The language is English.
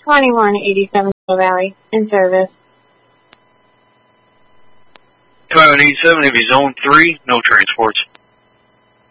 2187 Valley, in service. 2187, if he's zone 3, no transports.